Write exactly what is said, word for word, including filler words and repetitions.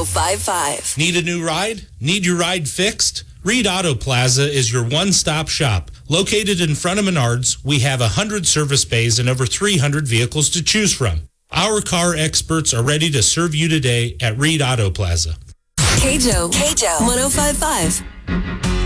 five five. Need a new ride? Need your ride fixed? Reed Auto Plaza is your one-stop shop. Located in front of Menards, we have one hundred service bays and over three hundred vehicles to choose from. Our car experts are ready to serve you today at Reed Auto Plaza. K J O, K J O, one oh five point five.